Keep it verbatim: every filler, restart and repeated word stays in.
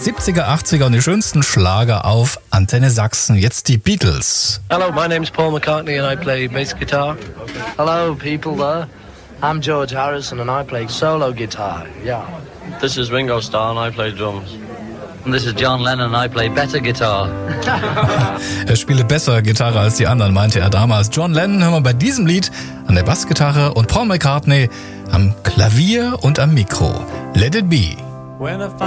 siebziger, achtziger und die schönsten Schlager auf Antenne Sachsen. Jetzt die Beatles. Hello, my name's Paul McCartney and I play bass guitar. Hello, people there. I'm George Harrison and I play solo guitar. Yeah. This is Ringo Starr and I play drums. And this is John Lennon and I play better guitar. Er spiele besser Gitarre als die anderen, meinte er damals. John Lennon hören wir bei diesem Lied an der Bassgitarre und Paul McCartney am Klavier und am Mikro. Let it be.